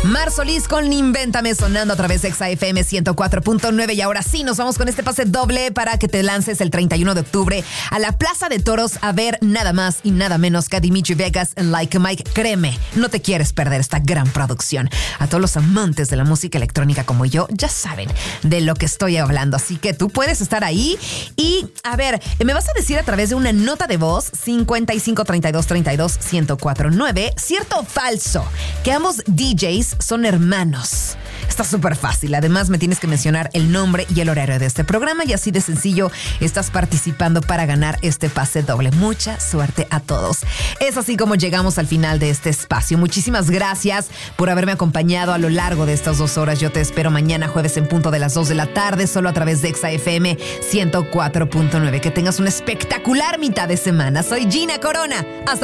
Mar Solís con Invéntame sonando a través de XAFM 104.9. Y ahora sí, nos vamos con este pase doble para que te lances el 31 de octubre a la Plaza de Toros a ver nada más y nada menos que a Dimitri Vegas en Like a Mike. Créeme, no te quieres perder esta gran producción. A todos los amantes de la música electrónica como yo, ya saben de lo que estoy hablando. Así que tú puedes estar ahí y, a ver, me vas a decir a través de una nota de voz 55 32 32 1049, cierto o falso, que ambos DJs son hermanos. Está súper fácil. Además, me tienes que mencionar el nombre y el horario de este programa y así de sencillo estás participando para ganar este pase doble. Mucha suerte a todos. Es así como llegamos al final de este espacio. Muchísimas gracias por haberme acompañado a lo largo de estas 2 horas. Yo te espero mañana jueves en punto de las 2 de la tarde, solo a través de XAFM 104.9. Que tengas una espectacular mitad de semana. Soy Gina Corona. Hasta